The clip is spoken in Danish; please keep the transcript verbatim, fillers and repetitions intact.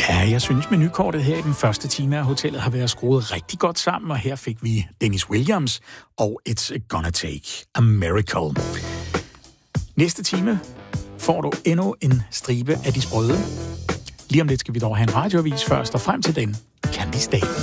Ja, jeg synes menukortet her i den første time af hotellet har været skruet rigtig godt sammen, og her fik vi Dennis Williams og It's Gonna Take a Miracle. Næste time får du endnu en stribe af de sprøde. Lige om lidt skal vi dog have en radioavis først, og frem til den kan vi stay.